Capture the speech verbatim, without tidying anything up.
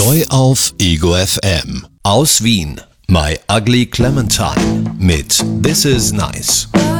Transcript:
Neu auf Ego F M. Aus Wien. My Ugly Clementine mit This Is Nice.